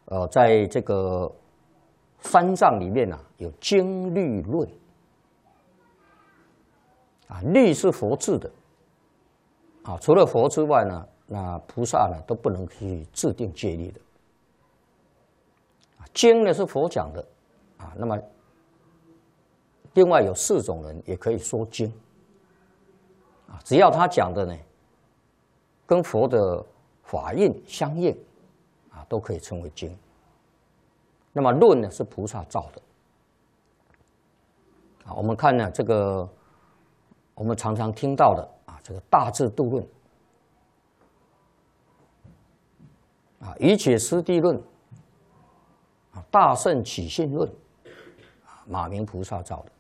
在这个三藏里面有经律论律是佛制的除了佛之外呢，那菩萨呢都不能去制定戒律的。经呢是佛讲的那么另外有4种人也可以说经只要他讲的呢跟佛的法印相应都可以称为经。那么论呢是菩萨造的我们看呢这个我们常常听到的这个大智度论瑜伽师地论大乘起信论马明菩萨造的，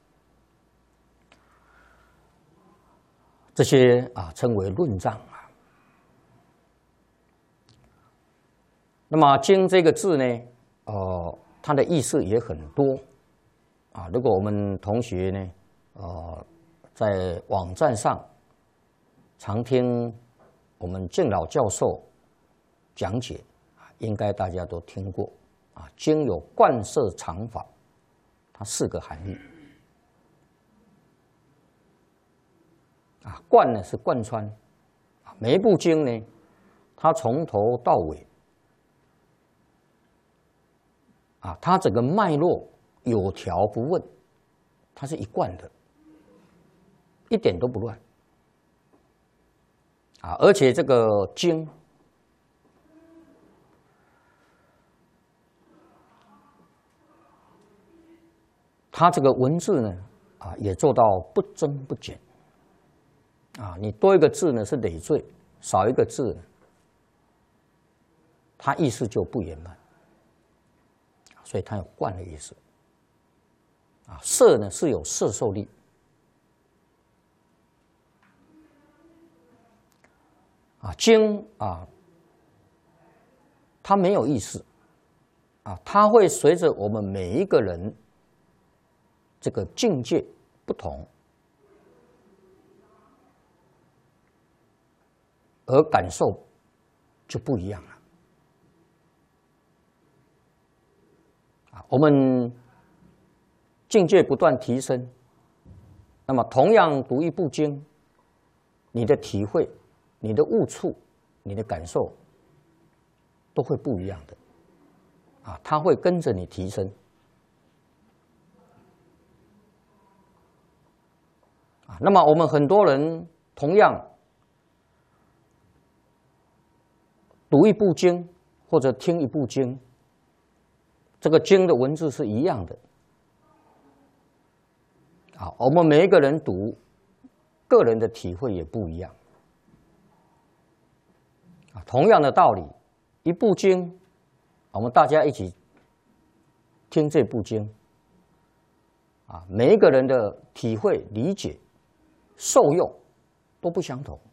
这些称为论藏那么经这个字呢它的意思也很多如果我们同学呢在网站上常听我们敬老教授讲解应该大家都听过经有贯摄常法，它4个含义贯呢是贯穿每一部经呢它从头到尾它整个脉络有条不紊，它是一贯的，一点都不乱而且这个经它这个文字呢也做到不增不减你多一个字呢是累赘，少一个字呢它意思就不圆满，所以它有贯的意思摄呢是有摄受力经它没有意思它会随着我们每一个人这个境界不同而感受就不一样了我们境界不断提升，那么同样读一部经，你的体会、你的悟处、你的感受都会不一样的它会跟着你提升那么我们很多人同样读一部经或者听一部经，这个经的文字是一样的我们每一个人读，个人的体会也不一样同样的道理，一部经，我们大家一起听这部经每一个人的体会、理解、受用都不相同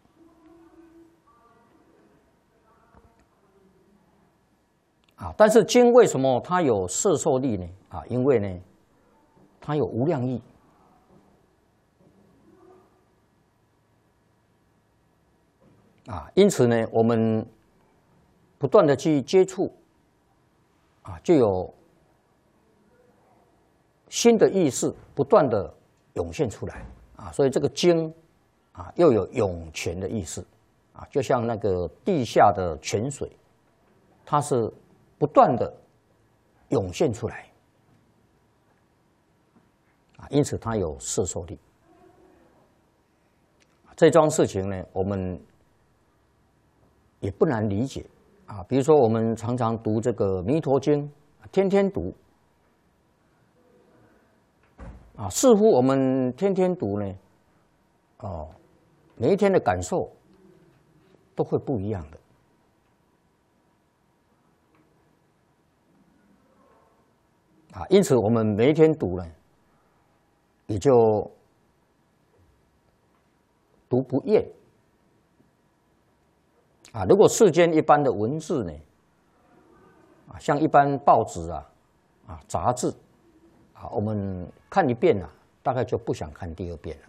但是经为什么它有摄受力呢因为呢它有无量义因此呢我们不断的去接触就有新的意识不断的涌现出来所以这个经又有涌泉的意思就像那个地下的泉水，它是不断的涌现出来因此它有摄受力这桩事情呢我们也不难理解比如说我们常常读这个弥陀经，天天读似乎我们天天读呢每一天的感受都会不一样的因此我们每一天读呢也就读不厌如果世间一般的文字呢像一般报纸杂志我们看一遍大概就不想看第2遍了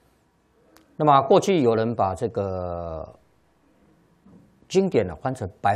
那么过去有人把这个经典翻成白